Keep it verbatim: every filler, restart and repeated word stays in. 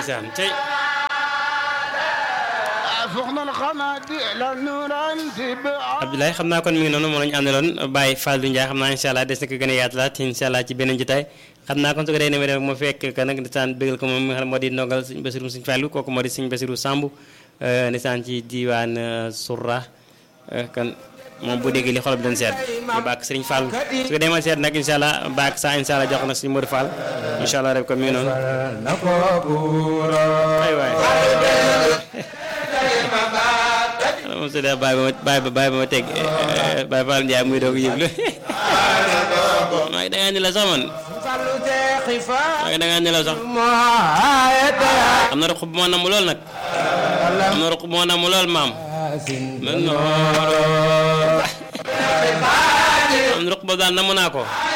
ndeysaan tey Abdoulaye xam naa kon mi ngi noonu moo lañu àndaloon Baye Fallou Ndiaye xam naa incha allah des na ko gën a yaatalaat incha allah ci beneen jotaay xam naa kon su ko dee nemee rek moo fekk que nag ndeysaan bëggal ko moom mi nga xam moo di ndongal Sëñ Basiru Sëñ Fallou kooku moo di Sëñ Basiru Samb ndeysaan ci diwaan Sourah kon moom bu déggee li xol bi doon seet ñu bàkk Sëriñ Fall su ko demal seet nag incha allah bàkk saa incha allah jox na Sëriñ Modou Fall incha allah rek kon mi ngi noonu ay waay moom su dee bàyyi ba ma bàyyi ba bàyyi ba ma teg Baye Fall Ndiaye muy doog yëglu maa ngi dangaa ni la sax man maa ngi dangaa ni la sax am na ruq bu moo namm lool nag am na ruq bu moo namm lool maam am na ruq boobu daal namm naa ko